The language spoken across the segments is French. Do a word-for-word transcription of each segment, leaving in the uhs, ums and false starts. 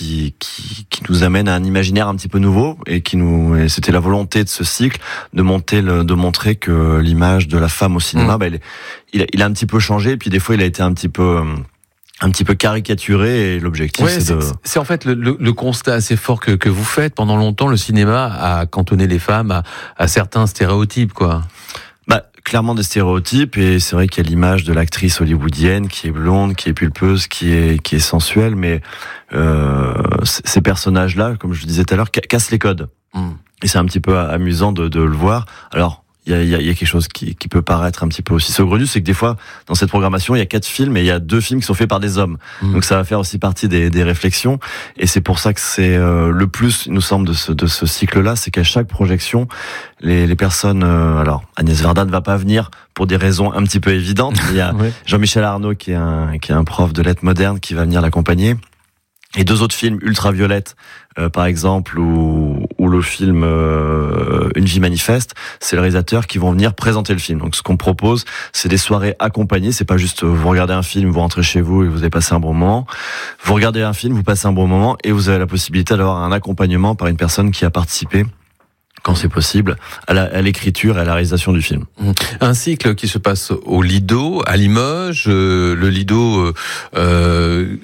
qui, qui, qui nous amène à un imaginaire un petit peu nouveau et qui nous, et c'était la volonté de ce cycle de monter, le, de montrer que l'image de la femme au cinéma, mmh. bah, il, il, a, il a un petit peu changé. Et puis des fois, il a été un petit peu, un petit peu caricaturé. Et l'objectif, ouais, c'est de. C'est en fait le, le, le constat assez fort que, que vous faites. Pendant longtemps, le cinéma a cantonné les femmes à, à certains stéréotypes, quoi. Bah, clairement des stéréotypes, et c'est vrai qu'il y a l'image de l'actrice hollywoodienne qui est blonde, qui est pulpeuse, qui est qui est sensuelle, mais euh, ces personnages-là, comme je le disais tout à l'heure, cassent les codes. Mm. Et c'est un petit peu amusant de, de le voir. Alors, il y a, il y a, il y a quelque chose qui, qui peut paraître un petit peu aussi saugrenu, c'est que des fois, dans cette programmation, il y a quatre films et il y a deux films qui sont faits par des hommes. Mmh. Donc ça va faire aussi partie des, des réflexions. Et c'est pour ça que c'est euh, le plus, il nous semble, de ce, de ce cycle-là, c'est qu'à chaque projection, les, les personnes... Euh, alors, Agnès Varda ne va pas venir pour des raisons un petit peu évidentes. Il y a ouais. Jean-Michel Arnaud, qui est, un, qui est un prof de lettres modernes, qui va venir l'accompagner. Et deux autres films, Ultraviolette, euh, par exemple, ou, ou le film euh, Une vie manifeste, c'est le réalisateur qui vont venir présenter le film. Donc ce qu'on propose, c'est des soirées accompagnées. C'est pas juste vous regardez un film, vous rentrez chez vous et vous avez passé un bon moment. Vous regardez un film, vous passez un bon moment et vous avez la possibilité d'avoir un accompagnement par une personne qui a participé, quand c'est possible, à, la, à l'écriture et à la réalisation du film. Un cycle qui se passe au Lido, à Limoges. Euh, le Lido... Euh,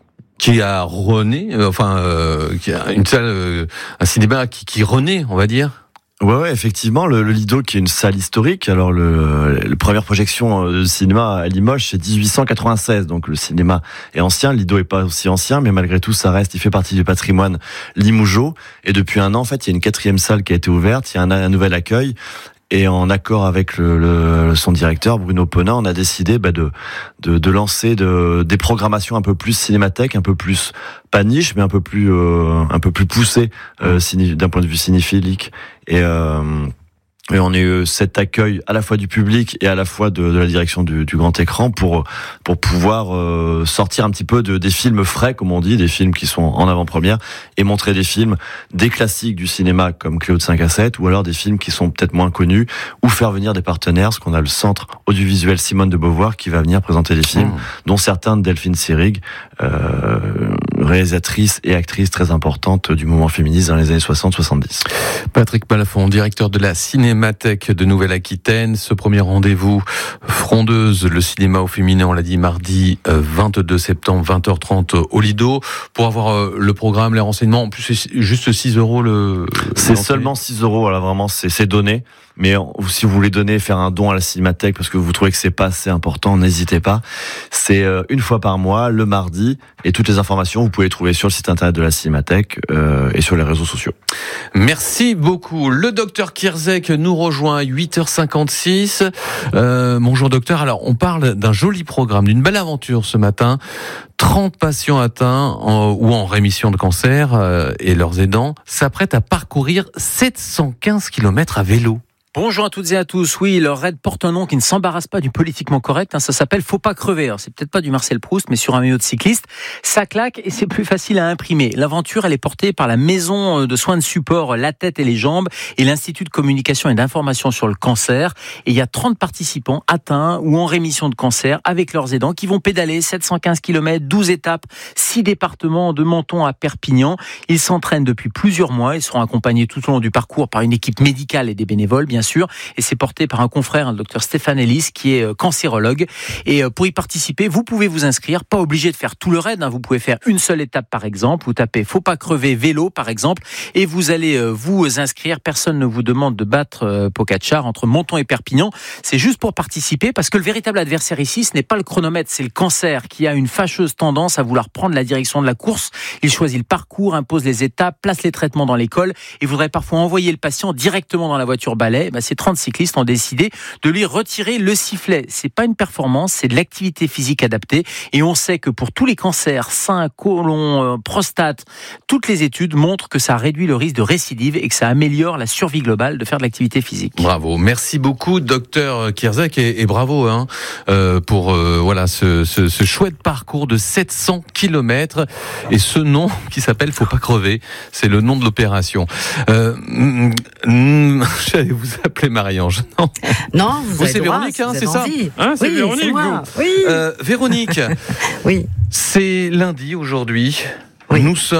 qui a rené, euh, enfin, euh, qui a une salle, euh, un cinéma qui, qui renaît, on va dire. Ouais, ouais, effectivement, le, le Lido qui est une salle historique. Alors, le, le première projection de cinéma à Limoges, c'est dix-huit cent quatre-vingt-seize. Donc, le cinéma est ancien. Le Lido est pas aussi ancien, mais malgré tout, ça reste. Il fait partie du patrimoine limougeau. Et depuis un an, en fait, il y a une quatrième salle qui a été ouverte. Il y a un, un nouvel accueil. Et en accord avec le, le, son directeur, Bruno Ponin, on a décidé bah, de, de, de lancer de, des programmations un peu plus cinémathèque, un peu plus, pas niche, mais un peu plus, euh, un peu plus poussées euh, ciné, d'un point de vue cinéphilique. Et, euh, et on a eu cet accueil à la fois du public et à la fois de, de la direction du, du grand écran pour pour pouvoir euh, sortir un petit peu de, des films frais, comme on dit, des films qui sont en avant-première, et montrer des films, des classiques du cinéma comme Cléo de cinq à sept, ou alors des films qui sont peut-être moins connus, ou faire venir des partenaires, parce qu'on a le centre audiovisuel Simone de Beauvoir qui va venir présenter des films, mmh. dont certains de Delphine Seyrig, euh, réalisatrice et actrice très importante du mouvement féministe dans les années soixante soixante-dix. Patrick Balafon, directeur de la Cinémathèque de Nouvelle-Aquitaine. Ce premier rendez-vous, Frondeuse, le cinéma au féminin, on l'a dit, mardi vingt-deux septembre, vingt heures trente au Lido. Pour avoir le programme, les renseignements, en plus c'est juste six euros le... C'est seulement six euros, voilà, vraiment, c'est, c'est donné. Mais si vous voulez donner, faire un don à la Cinémathèque parce que vous trouvez que c'est pas assez important, n'hésitez pas. C'est une fois par mois, le mardi, et toutes les informations, vous pouvez les trouver sur le site internet de la Cinémathèque euh, et sur les réseaux sociaux. Merci beaucoup. Le docteur Kierzek nous rejoint à huit heures cinquante-six. Euh, bonjour docteur. Alors, on parle d'un joli programme, d'une belle aventure ce matin. trente patients atteints en, ou en rémission de cancer euh, et leurs aidants s'apprêtent à parcourir sept cent quinze kilomètres à vélo. Bonjour à toutes et à tous. Oui, leur raid porte un nom qui ne s'embarrasse pas du politiquement correct. Hein, ça s'appelle Faut pas crever. Alors, c'est peut-être pas du Marcel Proust, mais sur un maillot de cycliste, ça claque et c'est plus facile à imprimer. L'aventure, elle est portée par la maison de soins de support La Tête et les Jambes et l'Institut de communication et d'information sur le cancer. Et il y a trente participants atteints ou en rémission de cancer avec leurs aidants qui vont pédaler sept cent quinze kilomètres, douze étapes, six départements de Menton à Perpignan. Ils s'entraînent depuis plusieurs mois. Ils seront accompagnés tout au long du parcours par une équipe médicale et des bénévoles, bien sûr, et c'est porté par un confrère, le docteur Stéphane Ellis, qui est cancérologue. Et pour y participer, vous pouvez vous inscrire, pas obligé de faire tout le raid, hein. Vous pouvez faire une seule étape par exemple, vous tapez Faut pas crever vélo par exemple, et vous allez vous inscrire. Personne ne vous demande de battre Pogačar entre Menton et Perpignan, c'est juste pour participer, parce que le véritable adversaire ici, ce n'est pas le chronomètre, c'est le cancer qui a une fâcheuse tendance à vouloir prendre la direction de la course. Il choisit le parcours, impose les étapes, place les traitements dans l'école, et voudrait parfois envoyer le patient directement dans la voiture balai. Bah, ces trente cyclistes ont décidé de lui retirer le sifflet. C'est pas une performance, c'est de l'activité physique adaptée. Et on sait que pour tous les cancers, sein, côlon, euh, prostate, toutes les études montrent que ça réduit le risque de récidive et que ça améliore la survie globale de faire de l'activité physique. Bravo, merci beaucoup, docteur Kierzek, et, et bravo hein, euh, pour euh, voilà ce, ce, ce chouette parcours de sept cents kilomètres et ce nom qui s'appelle Faut pas crever. C'est le nom de l'opération. Euh, mm, mm, j'allais vous appeler Marie-Ange. Non, non vous, vous avez c'est droit, Véronique, hein, vous c'est ça hein, c'est oui, Véronique, c'est moi. vous. Oui. Euh, Véronique, oui. c'est lundi aujourd'hui. Oui. Nous sommes